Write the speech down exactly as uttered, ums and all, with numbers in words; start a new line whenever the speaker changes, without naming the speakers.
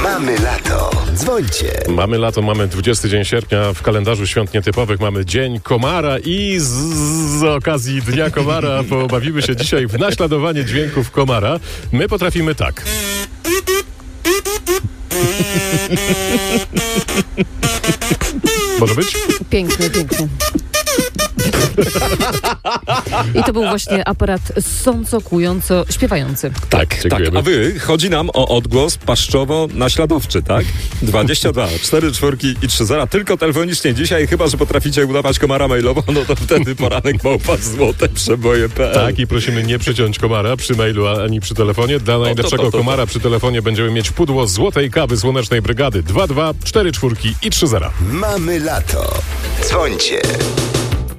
Mamy lato. Dzwońcie.
Mamy lato, mamy dwudziesty dzień sierpnia. W kalendarzu świąt nietypowych mamy Dzień Komara i z, z okazji Dnia Komara pobawimy się dzisiaj w naśladowanie dźwięków komara. My potrafimy tak. Może być?
Piękny, piękny. I to był właśnie aparat sąco-kująco śpiewający.
Tak, tak.
Dziękujemy.
A wy, chodzi nam o odgłos paszczowo-naśladowczy, tak? dwadzieścia dwa, cztery czwórki i trzy zera. Tylko telefonicznie dzisiaj, chyba że potraficie udawać komara mailowo, no to wtedy poranek małpa złote przeboje kropka p l.
Tak, i prosimy nie przyciąć komara przy mailu ani przy telefonie. Dla najlepszego
to, to, to.
komara przy telefonie będziemy mieć pudło złotej kawy Słonecznej Brygady. dwa dwa, cztery czwórki i trzy zera.
Mamy lato. Dzwońcie.